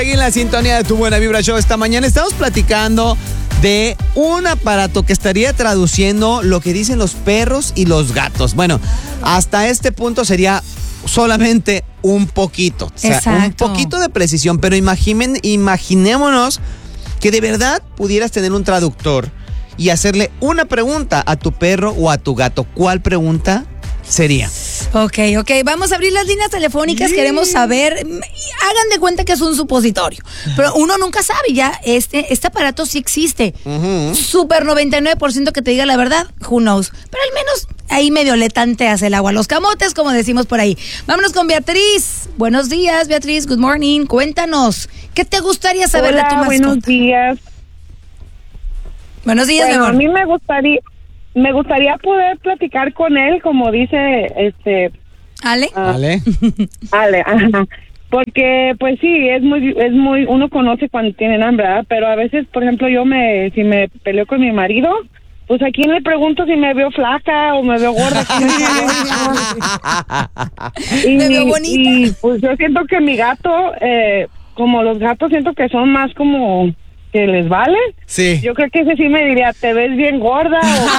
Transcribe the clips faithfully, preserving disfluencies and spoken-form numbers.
Aquí en la sintonía de Tu Buena Vibra Show esta mañana estamos platicando de un aparato que estaría traduciendo lo que dicen los perros y los gatos. Bueno, hasta este punto sería solamente un poquito, o sea, Exacto. un poquito de precisión, pero imaginen, imaginémonos que de verdad pudieras tener un traductor y hacerle una pregunta a tu perro o a tu gato. ¿Cuál pregunta sería? Ok, ok, vamos a abrir las líneas telefónicas, Sí. queremos saber, hagan de cuenta que es un supositorio, pero uno nunca sabe, ya, este, este aparato sí existe, Uh-huh. súper noventa y nueve por ciento que te diga la verdad, who knows, pero al menos ahí medio le tanteas el agua a los camotes, como decimos por ahí. Vámonos con Beatriz, buenos días Beatriz, good morning, cuéntanos, ¿qué te gustaría saber Hola, de tu mascota? buenos días. Buenos días, Bueno, mi a amor. mí me gustaría, me gustaría poder platicar con él, como dice este Ale. ah, ¿Vale? Ale, ajá. Porque pues sí, es muy, es muy, uno conoce cuando tienen hambre, ¿verdad? Pero a veces, por ejemplo, yo me, si me peleo con mi marido, pues a quién le pregunto si me veo flaca o me veo gorda. y, Me veo bonita. y pues yo siento que mi gato, eh, como los gatos siento que son más como que les vale. Sí. Yo creo que ese sí me diría, te ves bien gorda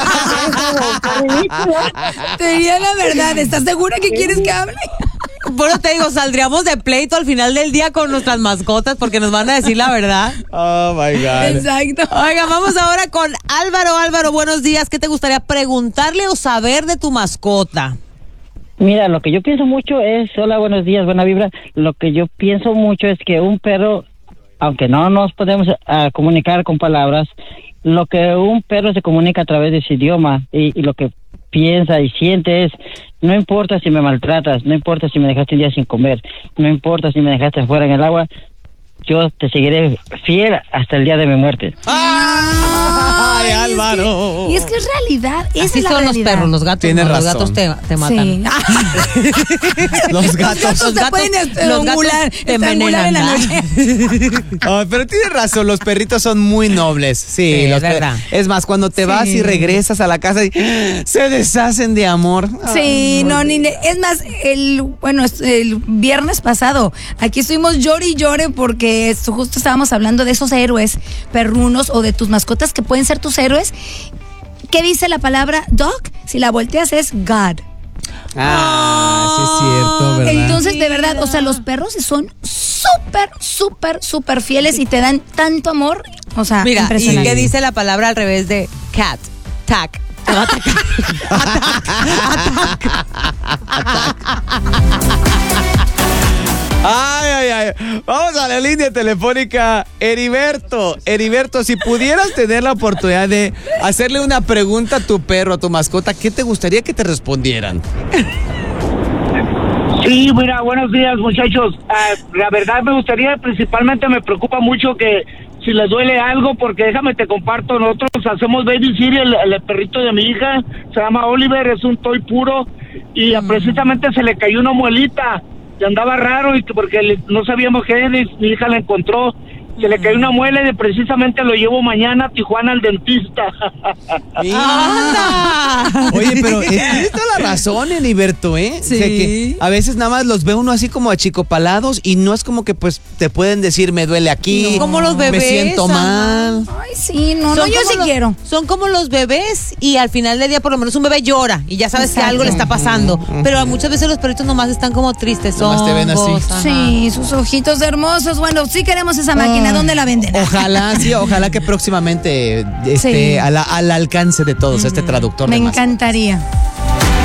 o... Te diría la verdad, ¿estás segura que quieres que hable? Bueno, te digo, saldríamos de pleito al final del día con nuestras mascotas porque nos van a decir la verdad. Oh my God. Exacto. Oiga, vamos ahora con Álvaro. Álvaro, buenos días. ¿Qué te gustaría preguntarle o saber de tu mascota? Mira, lo que yo pienso mucho es, hola, buenos días, buena vibra. Lo que yo pienso mucho es que un perro, aunque no nos podemos uh, comunicar con palabras, lo que un perro se comunica a través de su idioma y, y lo que piensa y siente es, no importa si me maltratas, no importa si me dejaste un día sin comer, no importa si me dejaste afuera en el agua, yo te seguiré fiel hasta el día de mi muerte. ¡Ay, es Álvaro! que- y es que es realidad, esa Así es la son los realidad. perros, los gatos. Tienes no, los razón. gatos te, te matan. Sí. Los gatos. Los Los te gatos- pueden los estrangular, gatos te estrangular en la envenenan, noche. Oh, pero tienes razón, los perritos son muy nobles. Sí, Sí, los es per- verdad. Es más, cuando te Sí. vas y regresas a la casa y se deshacen de amor. Sí, no, ni es más, el bueno, es- el viernes pasado, aquí estuvimos llore y llore porque esto, justo estábamos hablando de esos héroes perrunos o de tus mascotas que pueden ser tus héroes. ¿Qué dice la palabra dog? Si la volteas es God. Ah, sí es cierto, ¿verdad? Entonces, de verdad, o sea, los perros son súper, súper, súper fieles y te dan tanto amor. O sea, Mira, ¿y impresionante. qué dice la palabra al revés de cat? Tac. Te va a atacar. Ay, ay, ay. Vamos a la línea telefónica. Heriberto, Heriberto, si pudieras tener la oportunidad de hacerle una pregunta a tu perro, a tu mascota, ¿qué te gustaría que te respondieran? Sí, mira, buenos días, muchachos. Ah, la verdad me gustaría, principalmente me preocupa mucho que si les duele algo, porque déjame te comparto, nosotros hacemos baby cereal, el, el perrito de mi hija, se llama Oliver, es un toy puro, y mm. precisamente se le cayó una muelita, y andaba raro, y que porque le, no sabíamos qué, mi, mi hija la encontró, se le cayó una muela y precisamente lo llevo mañana a Tijuana al dentista. ¡Anda! Oye, pero eh, tienes toda la razón, Heriberto, ¿eh? Sí. O sea, que a veces nada más los ve uno así como achicopalados y no es como que pues te pueden decir me duele aquí, No. Como los me bebés, siento ajá. mal. Ay, sí, no, no, Son yo como sí los- quiero. Son como los bebés y al final del día por lo menos un bebé llora y ya sabes Exacto. que algo le está pasando. Pero muchas veces los perritos nomás están como tristes. Nomás te ven así. Sí, sus ojitos hermosos. Bueno, sí queremos esa máquina. Ay. ¿Dónde la venden? Ojalá, sí, ojalá que próximamente esté Sí. al, al alcance de todos este traductor Me de mascotas. encantaría.